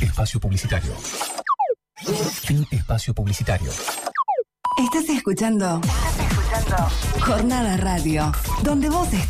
Espacio publicitario. Fin espacio publicitario. Estás escuchando Jornada Radio, donde vos estás.